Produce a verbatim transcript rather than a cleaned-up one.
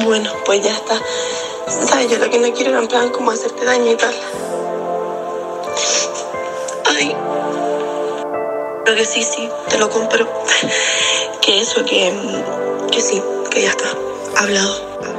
Bueno, pues ya está. Sabes, yo lo que no quiero era en plan como hacerte daño y tal. Ay. Creo que sí, sí, te lo compro. Que eso, que, que sí, que ya está. Hablado.